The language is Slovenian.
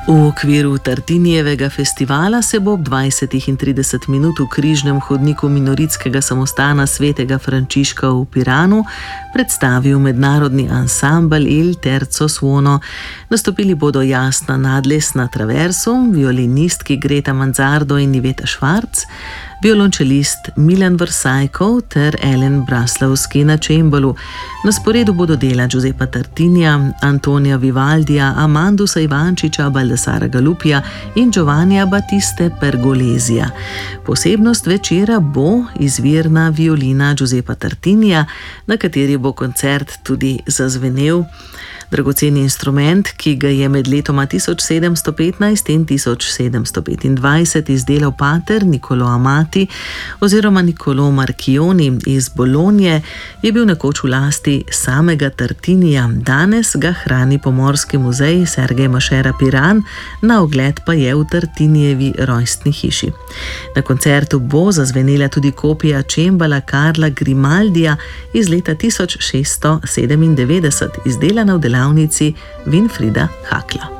V okviru Tartinijevega festivala se bo ob 20 in 30 minut v križnem hodniku minoritskega samostana Svetega Frančiška v Piranu predstavil mednarodni ansambel Il Terzo Suono. Nastopili bodo Jasna Nadles na traversu, violinistki Greta Manzardo in Iveta Švarc, violončelist Milan Vrsajkov ter Ellen Braslavski na čembelu. Na sporedu bodo dela Giuseppa Tartinija, Antonija Vivaldija, Amandusa Ivančiča, Baldasara Galupija in Giovannija Battiste Pergolesija. Posebnost večera bo izvirna violina Giuseppa Tartinija, na kateri bo koncert tudi zazvenel. Dragoceni instrument, ki ga je med letoma 1715 in 1725 izdelal pater Niccolo Amati oziroma Niccolo Marchioni iz Bolonje, je bil nekoč v lasti samega Tartinija. Danes ga hrani Pomorski muzej Sergej Mašera Piran, na ogled pa je v Tartinijevi rojstni hiši. Na koncertu bo zazvenela tudi kopija čembala Karla Grimaldija iz leta 1697, izdelana v delavnici Winfrida Hakla.